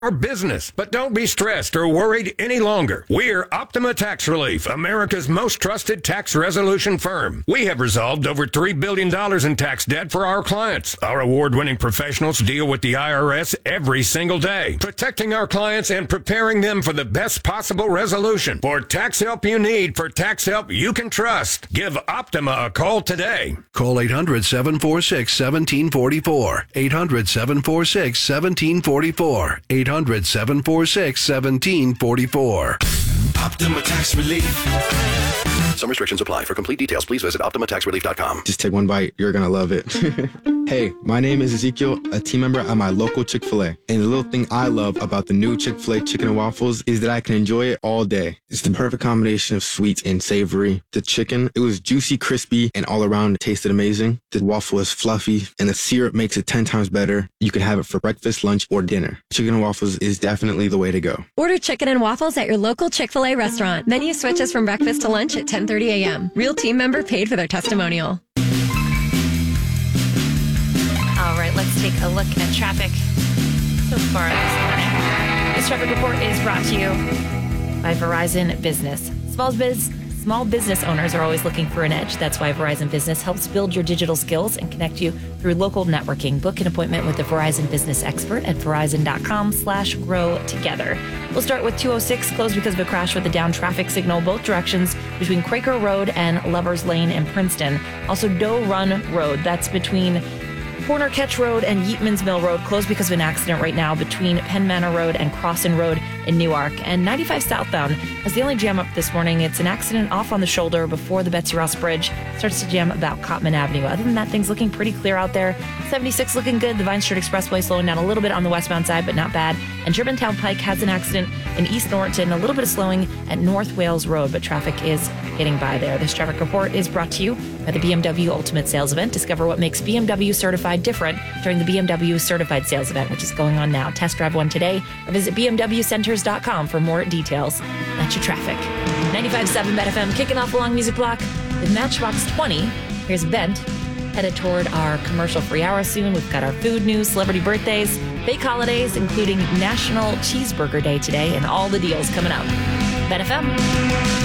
Our business, but don't be stressed or worried any longer. We're Optima Tax Relief, America's most trusted tax resolution firm. We have resolved over $3 billion in tax debt for our clients. Our award-winning professionals deal with the IRS every single day, protecting our clients and preparing them for the best possible resolution. For tax help you need, for tax help you can trust, give Optima a call today. Call 800-746-1744. 800-746-1744. 800-746-1744. Optima Tax Relief. Some restrictions apply. For complete details, please visit OptimaTaxRelief.com. Just take one bite. You're going to love it. Hey, my name is Ezekiel, a team member at my local Chick-fil-A. And the little thing I love about the new Chick-fil-A chicken and waffles is that I can enjoy it all day. It's the perfect combination of sweet and savory. The chicken, it was juicy, crispy, and all around it tasted amazing. The waffle is fluffy, and the syrup makes it 10 times better. You can have it for breakfast, lunch, or dinner. Chicken and waffles is definitely the way to go. Order chicken and waffles at your local Chick-fil-A restaurant. Menu switches from breakfast to lunch at 10:30 a.m. Real team member paid for their testimonial. All right, let's take a look at traffic so far this morning. This traffic report is brought to you by Verizon Business. Small business owners are always looking for an edge. That's why Verizon Business helps build your digital skills and connect you through local networking. Book an appointment with a Verizon Business expert at verizon.com/grow together. We'll start with 206, closed because of a crash with a down traffic signal both directions between Quaker Road and Lovers Lane in Princeton. Also Doe Run Road, that's between Corner Ketch Road and Yeatman's Mill Road, closed because of an accident right now between Penn Manor Road and Crossin Road in Newark. And 95 southbound has the only jam up this morning. It's an accident off on the shoulder before the Betsy Ross Bridge. Starts to jam about Cottman Avenue. Other than that, things looking pretty clear out there. 76 looking good. The Vine Street Expressway slowing down a little bit on the westbound side, but not bad. And Germantown Pike has an accident in East Norriton. A little bit of slowing at North Wales Road, but traffic is getting by there. This traffic report is brought to you by the BMW Ultimate Sales Event. Discover what makes BMW certified different during the BMW Certified Sales Event, which is going on now. Test drive one today or visit bmwcenters.com for more details. That's your traffic. 95.7 Bet FM kicking off a long music block with Matchbox 20. Here's Bent. Headed toward our commercial-free hour soon. We've got our food news, celebrity birthdays, fake holidays, including National Cheeseburger Day today, and all the deals coming up. Bet FM.